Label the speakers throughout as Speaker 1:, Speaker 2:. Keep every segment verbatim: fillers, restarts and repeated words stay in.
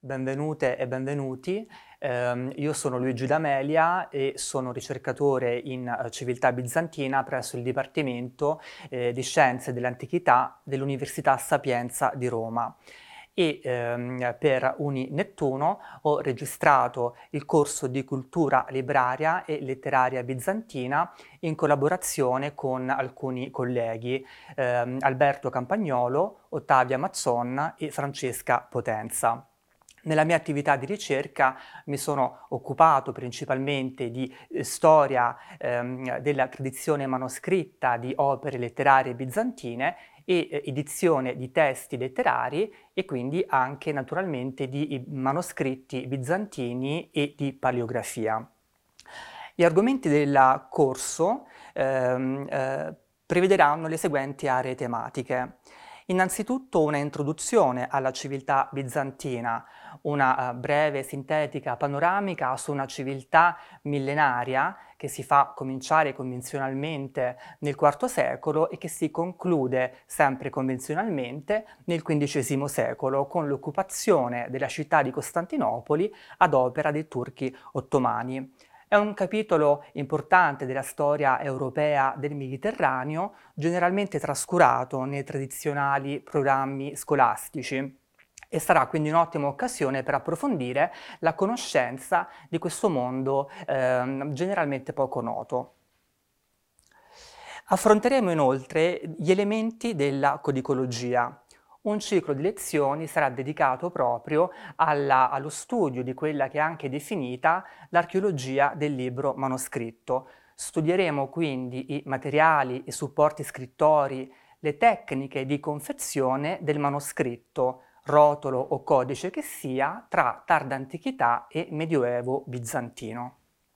Speaker 1: Benvenute e benvenuti. Ehm, io sono Luigi D'Amelia e sono ricercatore in eh, civiltà bizantina presso il Dipartimento eh, di Scienze dell'Antichità dell'Università Sapienza di Roma. E ehm, per Uni Nettuno ho registrato il corso di cultura libraria e letteraria bizantina in collaborazione con alcuni colleghi, ehm, Alberto Campagnolo, Ottavia Mazzon e Francesca Potenza. Nella mia attività di ricerca mi sono occupato principalmente di eh, storia ehm, della tradizione manoscritta di opere letterarie bizantine e eh, edizione di testi letterari e quindi anche naturalmente di i manoscritti bizantini e di paleografia. Gli argomenti del corso ehm, eh, prevederanno le seguenti aree tematiche. Innanzitutto una introduzione alla civiltà bizantina, una uh, breve sintetica panoramica su una civiltà millenaria che si fa cominciare convenzionalmente nel quarto secolo e che si conclude sempre convenzionalmente nel quindicesimo secolo con l'occupazione della città di Costantinopoli ad opera dei turchi ottomani. È un capitolo importante della storia europea del Mediterraneo, generalmente trascurato nei tradizionali programmi scolastici e sarà quindi un'ottima occasione per approfondire la conoscenza di questo mondo ehm, generalmente poco noto. Affronteremo inoltre gli elementi della codicologia. Un ciclo di lezioni sarà dedicato proprio alla, allo studio di quella che è anche definita l'archeologia del libro manoscritto. Studieremo quindi i materiali, i supporti scrittori, le tecniche di confezione del manoscritto, rotolo o codice che sia, tra tarda antichità e medioevo bizantino.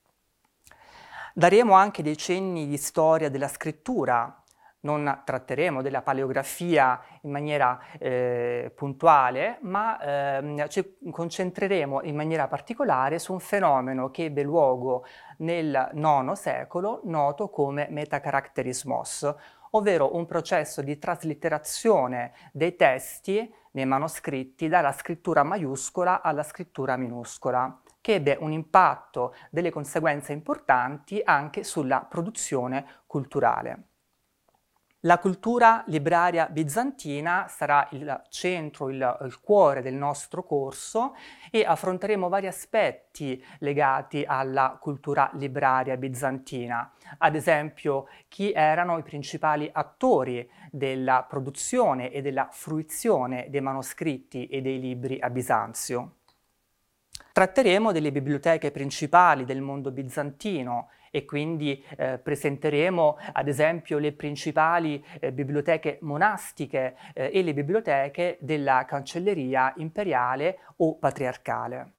Speaker 1: Daremo anche dei cenni di storia della scrittura. Non tratteremo della paleografia in maniera eh, puntuale, ma ehm, ci concentreremo in maniera particolare su un fenomeno che ebbe luogo nel nono secolo, noto come metacaracterismos, ovvero un processo di traslitterazione dei testi nei manoscritti dalla scrittura maiuscola alla scrittura minuscola, che ebbe un impatto, delle conseguenze importanti anche sulla produzione culturale. La cultura libraria bizantina sarà il centro, il, il cuore del nostro corso e affronteremo vari aspetti legati alla cultura libraria bizantina. Ad esempio, chi erano i principali attori della produzione e della fruizione dei manoscritti e dei libri a Bisanzio. Tratteremo delle biblioteche principali del mondo bizantino e quindi eh, presenteremo ad esempio le principali eh, biblioteche monastiche eh, e le biblioteche della cancelleria imperiale o patriarcale.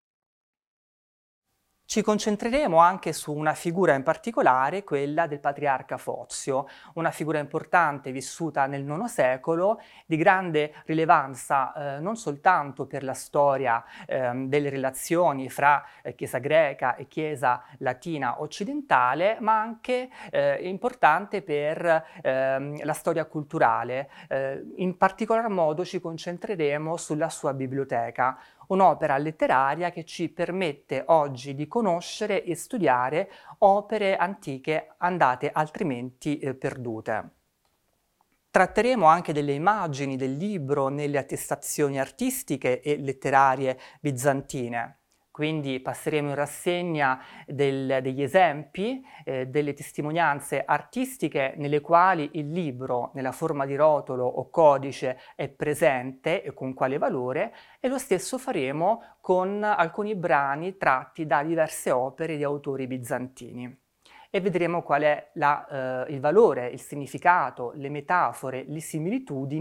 Speaker 1: Ci concentreremo anche su una figura in particolare, quella del patriarca Fozio, una figura importante vissuta nel nono secolo, di grande rilevanza eh, non soltanto per la storia eh, delle relazioni fra eh, Chiesa greca e Chiesa latina occidentale, ma anche eh, importante per eh, la storia culturale. Eh, in particolar modo ci concentreremo sulla sua biblioteca, un'opera letteraria che ci permette oggi di conoscere e studiare opere antiche andate altrimenti eh, perdute. Tratteremo anche delle immagini del libro nelle attestazioni artistiche e letterarie bizantine. Quindi passeremo in rassegna del, degli esempi, eh, delle testimonianze artistiche nelle quali il libro, nella forma di rotolo o codice, è presente e con quale valore, e lo stesso faremo con alcuni brani tratti da diverse opere di autori bizantini. E vedremo qual è la, eh, il valore, il significato, le metafore, le similitudini